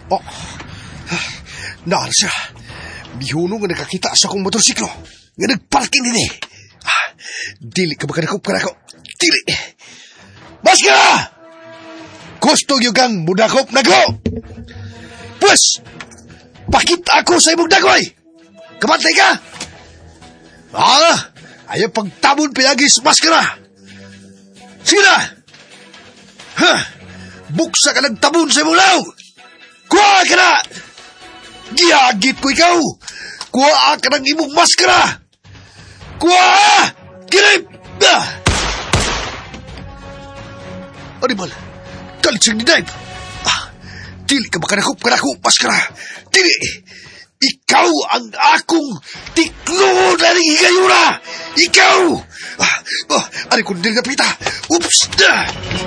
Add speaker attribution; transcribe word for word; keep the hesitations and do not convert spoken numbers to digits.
Speaker 1: Oh, naan siya. Bihuno nga nakakita sa akong motorsiklo. Nga nagparking din eh. Ah, dili ka makanakop ka na ako. Dili. Maskara! Gusto nyo kang mudakop na ko? Pues, pakita ako sa imong dagoy. Kamantay ka? Ah, ayaw pagtabon piyagis, Maskara. Sige na. Ha, buksa ka ng tabon sa imong lao. Kuha ka na! Giyagit ko ikaw! Kuha ka ng imong maskara! Kuha! Kilip! Ah! Animal, kalitsing ni Dave! Ah, dili ka makanakop ka na ako, maskara! Dili! Ikaw ang akong tiklo na rin higayura! Ikaw! Ah, ah, ano kung dili napita? Oops! Ah!